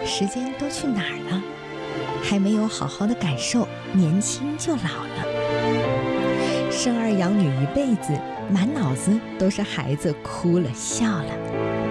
时间都去哪儿了？还没有好好的感受年轻就老了。生儿养女一辈子，满脑子都是孩子哭了笑了。